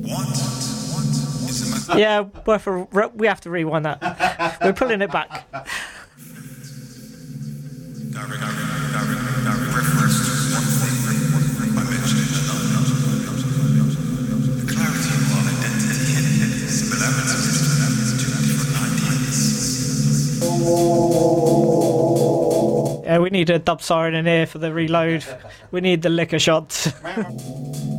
Yeah, we have to rewind that. We're pulling it back. Yeah, we need a dub siren in here for the reload. We need the liquor shots.